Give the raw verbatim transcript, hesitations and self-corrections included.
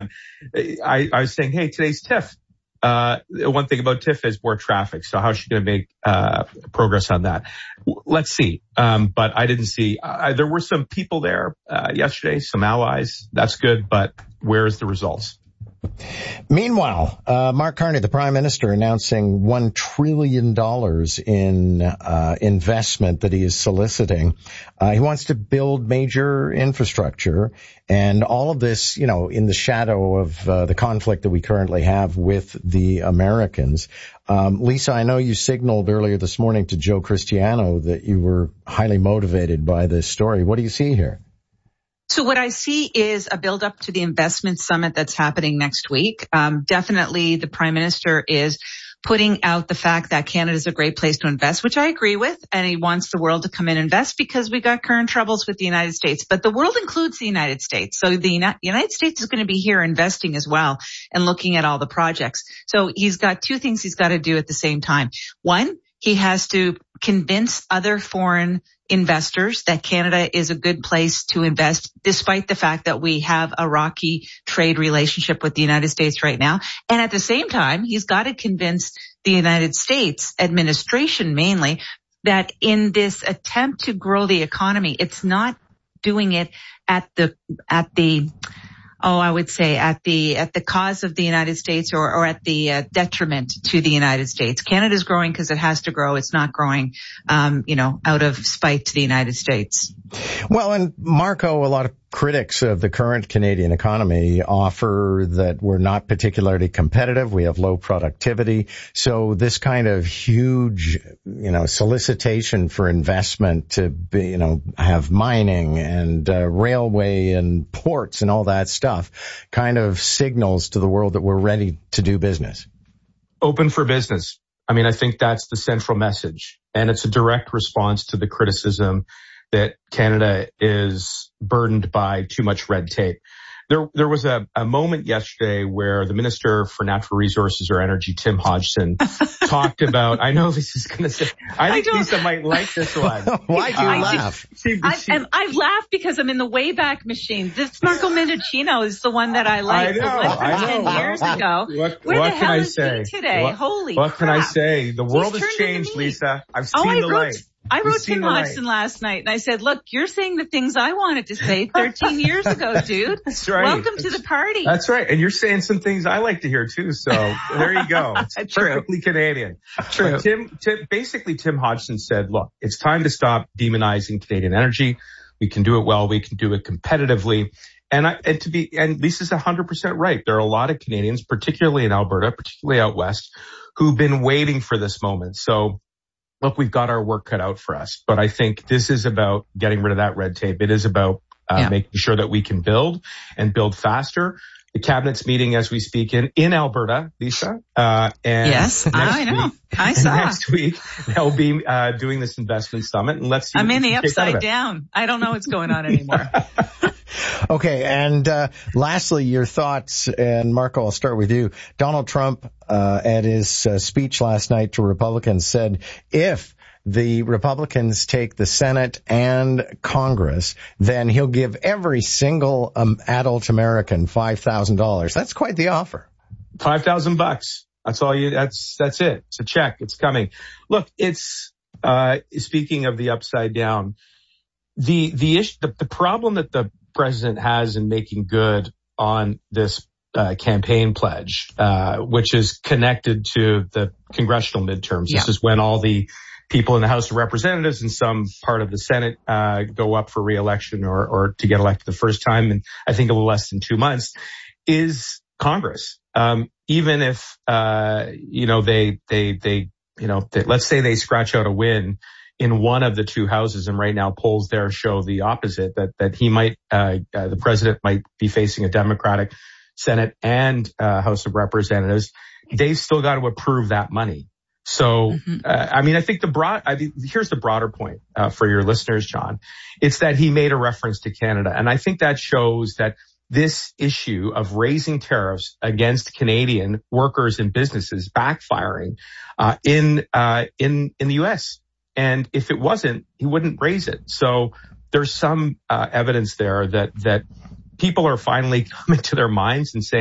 I, I was saying, hey, today's TIFF. Uh, one thing about TIFF is more traffic. So how's she going to make uh progress on that? Let's see. Um, but I didn't see. Uh, there were some people there uh, yesterday, some allies. That's good. But where's the results? Meanwhile, uh, Mark Carney, the Prime Minister, announcing one trillion dollars in uh investment that he is soliciting. Uh, he wants to build major infrastructure, and all of this, you know, in the shadow of uh, the conflict that we currently have with the Americans. Um, Lisa, I know you signaled earlier this morning to Joe Cristiano that you were highly motivated by this story. What do you see here? So what I see is a build up to the investment summit that's happening next week. Um, definitely the Prime Minister is putting out the fact that Canada is a great place to invest, which I agree with. And he wants the world to come and invest because we got current troubles with the United States. But the world includes the United States. So the United States is going to be here investing as well and looking at all the projects. So he's got two things he's got to do at the same time. One, he has to convince other foreign investors that Canada is a good place to invest, despite the fact that we have a rocky trade relationship with the United States right now. And at the same time, he's got to convince the United States administration mainly that in this attempt to grow the economy, it's not doing it at the, at the, Oh, I would say at the at the cause of the United States or, or at the uh, detriment to the United States. Canada's growing because it has to grow. It's not growing, um, you know, out of spite to the United States. Well, and Marco, a lot of critics of the current Canadian economy offer that we're not particularly competitive. We have low productivity. So this kind of huge, you know, solicitation for investment to be, you know, have mining and uh, railway and ports and all that stuff kind of signals to the world that we're ready to do business. Open for business. I mean, I think that's the central message. And it's a direct response to the criticism that Canada is burdened by too much red tape. There, there was a, a moment yesterday where the Minister for Natural Resources or Energy, Tim Hodgson, talked about, I know Lisa's going to say, I think I Lisa might like this one. Why do you I laugh? She, I, she, I've laughed because I'm in the Wayback Machine. This Marco Mendocino is the one that I like. I know, I know. ten years ago. What, Where what the can hell I is say? he today? What, Holy What crap. can I say? The world He's has changed, Lisa. I've seen oh, I the wrote, light. I wrote Tim Hodgson last night and I said, look, you're saying the things I wanted to say thirteen years ago, dude. That's right. Welcome to the party. That's right. And you're saying some things I like to hear too. So there you go. It's perfectly Canadian. True. But Tim, Tim, basically Tim Hodgson said, look, it's time to stop demonizing Canadian energy. We can do it well. We can do it competitively. And I, and to be, and Lisa's one hundred percent right. There are a lot of Canadians, particularly in Alberta, particularly out west, who've been waiting for this moment. So look, we've got our work cut out for us, but I think this is about getting rid of that red tape. It is about uh, yeah. making sure that we can build and build faster. The cabinet's meeting as we speak in, in Alberta, Lisa. Uh, and yes, I know. Week, I saw. Next week, they'll be uh, doing this investment summit, and let's see. I'm in the upside down. I don't know what's going on anymore. Okay, and uh lastly, your thoughts, and Marco, I'll start with you. Donald Trump, uh at his uh, speech last night to Republicans said if the Republicans take the Senate and Congress, then he'll give every single um, adult American five thousand dollars. That's quite the offer. five thousand bucks. That's all you, that's, that's it. It's a check. It's coming. Look, it's, uh, speaking of the upside down, the, the issue, the, the problem that the president has in making good on this uh, campaign pledge, uh, which is connected to the congressional midterms. Yeah. This is when all the people in the House of Representatives and some part of the Senate uh, go up for re-election or, or to get elected the first time in, I think, a little less than two months, is Congress. Um, even if, uh, you know, they, they, they, you know, they, let's say they scratch out a win in one of the two houses, and right now polls there show the opposite, that, that he might, uh, uh, the president might be facing a Democratic Senate and, uh, House of Representatives. They've still got to approve that money. So, mm-hmm. uh, I mean, I think the broad, I mean, here's the broader point, uh, for your listeners, John. It's that he made a reference to Canada. And I think that shows that this issue of raising tariffs against Canadian workers and businesses backfiring, uh, in, uh, in, in the U S. And if it wasn't, he wouldn't raise it. So there's some uh, evidence there that that people are finally coming to their minds and saying,